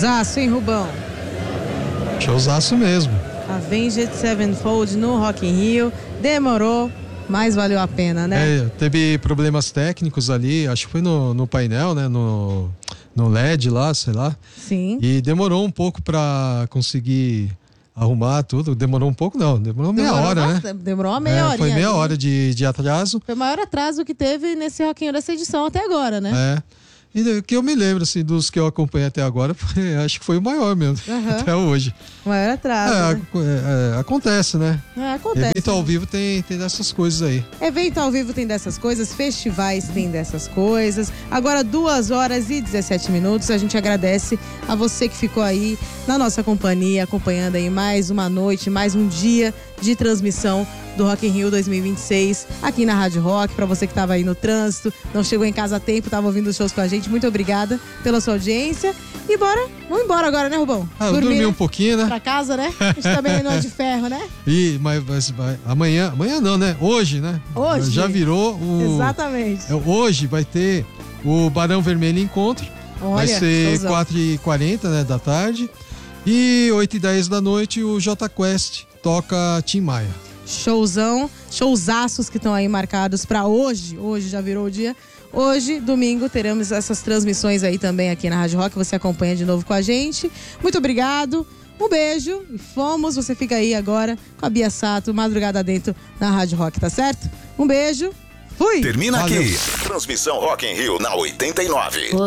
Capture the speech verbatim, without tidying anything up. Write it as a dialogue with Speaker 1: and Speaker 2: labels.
Speaker 1: Showzaço, hein, Rubão?
Speaker 2: Showzaço mesmo.
Speaker 1: Avenged Sevenfold no Rock in Rio. Demorou, mas valeu a pena, né?
Speaker 2: É, teve problemas técnicos ali, acho que foi no, no painel, né? No, no L E D lá, sei lá.
Speaker 1: Sim.
Speaker 2: E demorou um pouco pra conseguir arrumar tudo. Demorou um pouco, não. Demorou meia
Speaker 1: Demorou
Speaker 2: hora,
Speaker 1: bastante,
Speaker 2: né?
Speaker 1: Demorou uma meia
Speaker 2: É,
Speaker 1: horinha
Speaker 2: foi meia
Speaker 1: ali.
Speaker 2: hora de, de atraso.
Speaker 1: Foi o maior atraso que teve nesse Rock in Rio dessa edição até agora, né?
Speaker 2: É. E o que eu me lembro, assim, dos que eu acompanhei até agora, foi, acho que foi o maior mesmo,
Speaker 1: Uhum.
Speaker 2: até hoje.
Speaker 1: O maior atraso,
Speaker 2: É,
Speaker 1: né?
Speaker 2: é, é, acontece, né?
Speaker 1: É, acontece.
Speaker 2: Evento ao vivo tem, tem dessas coisas aí.
Speaker 1: Evento ao vivo tem dessas coisas, festivais tem dessas coisas. Agora, duas horas e dezessete minutos. A gente agradece a você que ficou aí na nossa companhia, acompanhando aí mais uma noite, mais um dia de transmissão do Rock in Rio dois mil e vinte e seis aqui na Rádio Rock. Pra você que tava aí no trânsito, não chegou em casa a tempo, tava ouvindo os shows com a gente, muito obrigada pela sua audiência. E bora, vamos embora agora, né, Rubão?
Speaker 2: Ah, eu dormi
Speaker 1: né?
Speaker 2: um pouquinho, né?
Speaker 1: Pra casa, né? A gente também não é de ferro, né?
Speaker 2: E, mas, mas vai- amanhã, amanhã não, né? Hoje, né?
Speaker 1: Hoje.
Speaker 2: Já virou o...
Speaker 1: Exatamente.
Speaker 2: É, hoje vai ter o Barão Vermelho Encontro. Vai
Speaker 1: Olha,
Speaker 2: ser
Speaker 1: showzão.
Speaker 2: quatro e quarenta, né, da tarde. E oito e dez da noite o J Quest toca Tim Maia.
Speaker 1: Showzão, showzaços que estão aí marcados pra hoje. Hoje já virou o dia. Hoje, domingo, teremos essas transmissões aí também aqui na Rádio Rock. Você acompanha de novo com a gente. Muito obrigado. Um beijo. E fomos. Você fica aí agora com a Bia Sato, madrugada dentro na Rádio Rock, tá certo? Um beijo. Fui.
Speaker 3: Termina
Speaker 2: Valeu.
Speaker 3: aqui. Transmissão Rock in Rio na oitenta e nove.